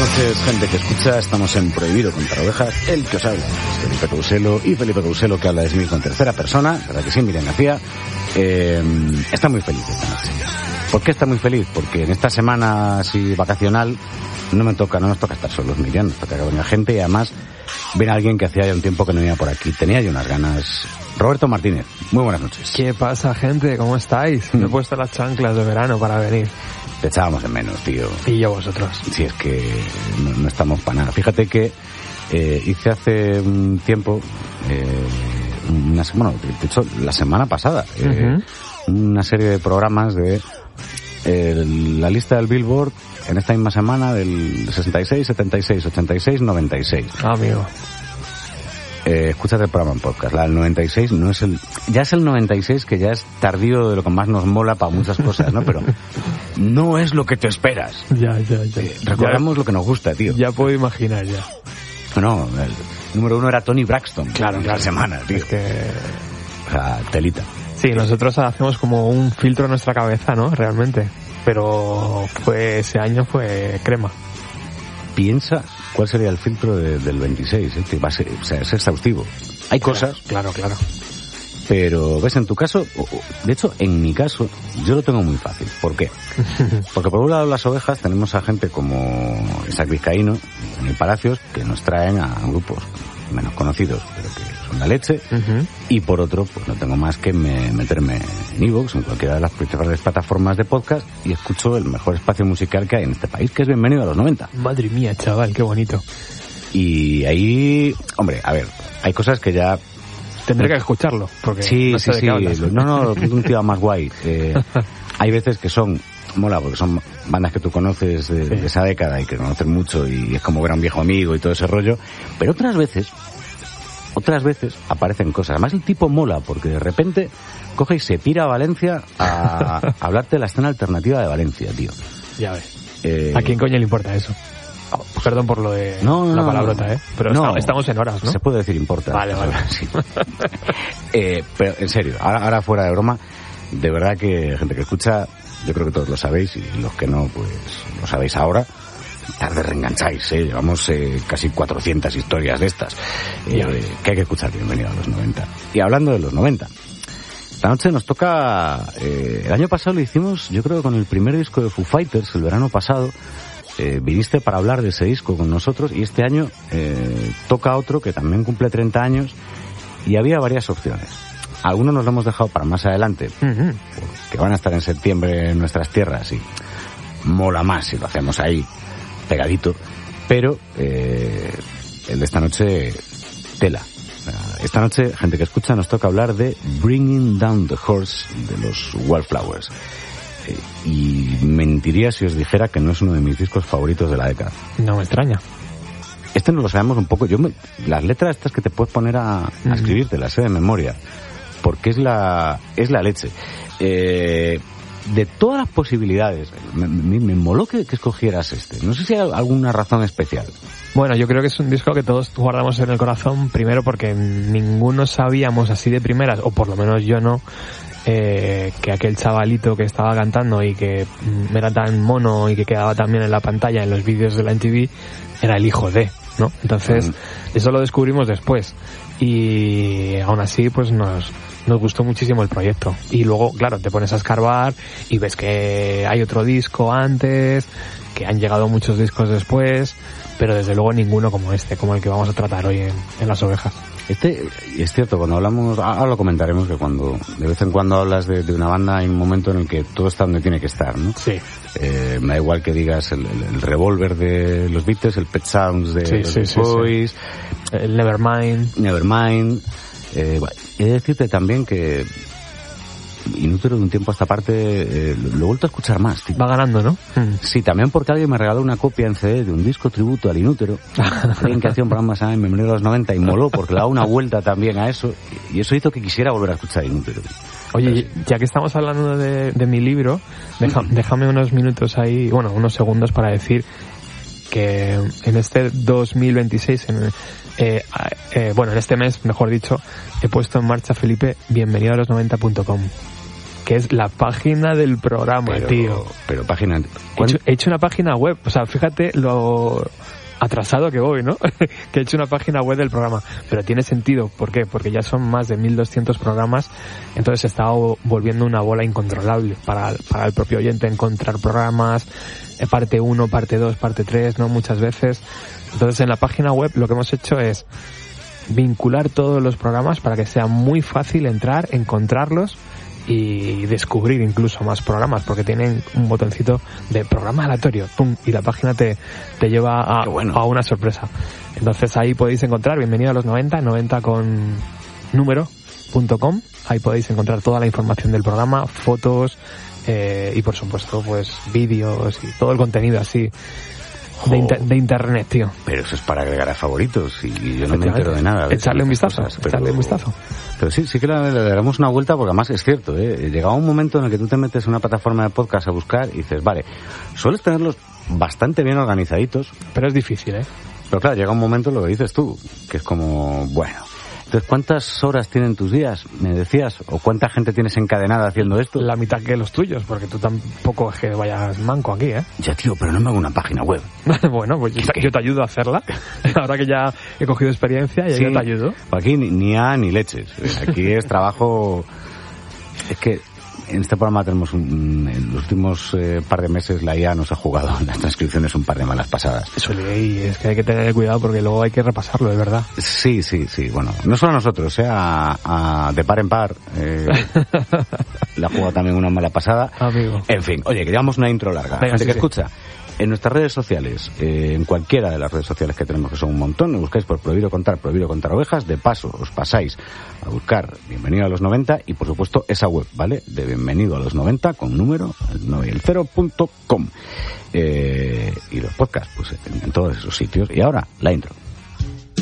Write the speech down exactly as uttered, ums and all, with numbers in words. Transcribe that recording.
noches, gente que escucha. Estamos en Prohibido contra Ovejas. El que os habla es Felipe Couselo, y Felipe Couselo, que habla de sí mismo en tercera persona, verdad que sí, Miren García, eh, está muy feliz esta noche. ¿Por qué está muy feliz? Porque en esta semana así vacacional no me toca, no nos toca estar solos, Miriam, nos toca que venga gente, y además viene alguien que hacía ya un tiempo que no venía por aquí. Tenía yo unas ganas. Roberto Martínez, muy buenas noches. ¿Qué pasa, gente? ¿Cómo estáis? Me he puesto las chanclas de verano para venir. Te echábamos en menos, tío. Y yo vosotros. Si es que no, no estamos para nada. Fíjate que eh, hice hace un tiempo, eh, una, bueno, de hecho, la semana pasada, eh, uh-huh. una serie de programas de eh, la lista del Billboard en esta misma semana del sesenta y seis, setenta y seis, ochenta y seis, noventa y seis. Ah, amigo. Eh, escúchate el programa en podcast. La del noventa y seis no es el... Ya es el noventa y seis, que ya es tardío de lo que más nos mola para muchas cosas, ¿no? Pero no es lo que te esperas. Ya, ya, ya. Eh, recordamos ya, lo que nos gusta, tío. Ya puedo imaginar, ya. No, el número uno era Tony Braxton. Claro, claro. La semana, tío. Es que... O sea, telita. Sí, nosotros hacemos como un filtro en nuestra cabeza, ¿no? Realmente. Pero fue ese año fue crema. Piensa cuál sería el filtro de, del veintiséis, ¿eh? Que va a ser, o sea, es exhaustivo. Hay cosas. Claro, claro. Pero, ves, en tu caso, de hecho, en mi caso, yo lo tengo muy fácil. ¿Por qué? Porque por un lado las ovejas tenemos a gente como Isaac Vizcaíno, en el Palacios, que nos traen a grupos menos conocidos, pero que son la leche. Uh-huh. Y por otro, pues no tengo más que me, meterme en iVoox, en cualquiera de las principales plataformas de podcast, y escucho el mejor espacio musical que hay en este país, que es Bienvenido a los noventa. Madre mía, chaval, qué bonito. Y ahí, hombre, a ver, hay cosas que ya... Tendré que escucharlo, porque sí, no sé sí, de qué hablas. Sí, no, no, un tío más guay. Eh, hay veces que son, mola, porque son bandas que tú conoces de, sí. de esa década y que conoces mucho y es como ver a un viejo amigo y todo ese rollo, pero otras veces, otras veces aparecen cosas. Además el tipo mola, porque de repente coge y se pira a Valencia a, a hablarte de la escena alternativa de Valencia, tío. Ya ves. Eh, ¿A quién coño le importa eso? Perdón por lo de no, no, la palabrota, ¿eh? Pero no, estamos en horas, ¿no? Se puede decir importa. Vale, vale. Sí. eh, pero, en serio, ahora, ahora fuera de broma, de verdad que gente que escucha, yo creo que todos lo sabéis, y los que no, pues lo sabéis ahora. Tarde reengancháis, ¿eh? Llevamos eh, casi cuatrocientas historias de estas. Eh, que hay que escuchar. Bienvenido a los noventa. Y hablando de los noventa, esta noche nos toca... Eh, el año pasado lo hicimos, yo creo, con el primer disco de Foo Fighters, el verano pasado. Eh, viniste para hablar de ese disco con nosotros, y este año eh, toca otro que también cumple treinta años, y había varias opciones. Algunos nos lo hemos dejado para más adelante, uh-huh. que van a estar en septiembre en nuestras tierras, y mola más si lo hacemos ahí pegadito, pero eh, el de esta noche, tela. Esta noche, gente que escucha, nos toca hablar de Bringing Down the Horse de los Wallflowers. Y mentiría si os dijera que no es uno de mis discos favoritos de la década. No me extraña. Este nos lo sabemos un poco. Yo me, las letras estas que te puedes poner a, a uh-huh. escribir, te las sé de memoria, porque es la es la leche. Eh, de todas las posibilidades, me, me, me moló que, que escogieras este. No sé si hay alguna razón especial. Bueno, yo creo que es un disco que todos guardamos en el corazón, primero porque ninguno sabíamos así de primeras, o por lo menos yo no, Eh, que aquel chavalito que estaba cantando y que mm, era tan mono y que quedaba también en la pantalla en los vídeos de la M T V era el hijo de, ¿no? Entonces, mm. eso lo descubrimos después, y aún así pues nos nos gustó muchísimo el proyecto. Y luego, claro, te pones a escarbar y ves que hay otro disco antes, que han llegado muchos discos después, pero desde luego ninguno como este, como el que vamos a tratar hoy en, en Las Ovejas. Este, y es cierto, cuando hablamos, ahora lo comentaremos, que cuando de vez en cuando hablas de, de una banda hay un momento en el que todo está donde tiene que estar, ¿no? Sí. Eh, me da igual que digas el, el, el Revolver de los Beatles, el Pet Sounds de sí, los sí, sí, Boys, sí. El Nevermind. Nevermind. Eh, bueno, he de decirte también que Inútero de un tiempo a esta parte eh, lo, lo he vuelto a escuchar más, tío. Va ganando, ¿no? Sí, también porque alguien me regaló una copia en C D de un disco tributo al Inútero. Alguien que hacía un programa en Bienvenido a los noventa y moló porque le daba una vuelta también a eso, y eso hizo que quisiera volver a escuchar Inútero. Oye, ya que estamos hablando de, de mi libro, deja, déjame unos minutos ahí, bueno, unos segundos para decir que en este dos mil veintiséis, en, eh, eh, bueno, en este mes, mejor dicho, he puesto en marcha, Felipe, bienvenido a los noventa punto com. que es la página del programa, pero, tío. Pero página... He hecho, he hecho una página web, o sea, fíjate lo atrasado que voy, ¿no? Que he hecho una página web del programa, pero tiene sentido. ¿Por qué? Porque ya son más de mil doscientos programas, entonces se está volviendo una bola incontrolable para, para el propio oyente encontrar programas, parte uno, parte dos, parte tres, ¿no? Muchas veces. Entonces en la página web lo que hemos hecho es vincular todos los programas para que sea muy fácil entrar, encontrarlos y descubrir incluso más programas, porque tienen un botoncito de programa aleatorio, pum, y la página te, te lleva a, bueno. a una sorpresa. Entonces ahí podéis encontrar Bienvenido a los noventa, noventa con número punto com, ahí podéis encontrar toda la información del programa, fotos eh, y por supuesto pues vídeos y todo el contenido así de, inter- de internet, tío. Pero eso es para agregar a favoritos y yo no me entero de nada. Echarle un vistazo, cosas, pero... echarle un vistazo. Pero sí, sí que le, le daremos una vuelta porque además es cierto, ¿eh? Llegaba un momento en el que tú te metes en una plataforma de podcast a buscar y dices, vale, sueles tenerlos bastante bien organizaditos. Pero es difícil, ¿eh? Pero claro, llega un momento, lo que dices tú, que es como, bueno... Entonces, ¿cuántas horas tienen tus días? Me decías, o cuánta gente tienes encadenada haciendo esto. La mitad que los tuyos, porque tú tampoco es que vayas manco aquí, ¿eh? Ya, tío, pero no me hago una página web. Bueno, pues yo te, yo te ayudo a hacerla. Ahora que ya he cogido experiencia, y sí, yo te ayudo. Aquí ni, ni a ni leches. Aquí es trabajo... Es que en este programa tenemos un, en los últimos eh, par de meses la I A nos ha jugado en las transcripciones un par de malas pasadas. Eso, y es que hay que tener cuidado porque luego hay que repasarlo, de verdad. Sí, sí, sí. Bueno, no solo a nosotros, eh, a, a de par en par eh, le ha jugado también una mala pasada. Amigo. En fin, oye, que llevamos una intro larga. Venga, Gente sí, que sí. escucha. En nuestras redes sociales, eh, en cualquiera de las redes sociales que tenemos, que son un montón, nos buscáis por Prohibido Contar, Prohibido Contar Ovejas. De paso, os pasáis a buscar Bienvenido a los noventa y, por supuesto, esa web, ¿vale? De Bienvenido a los noventa, con número, el nueve y el cero punto com. Eh, y los podcasts, pues en, en todos esos sitios. Y ahora, la intro.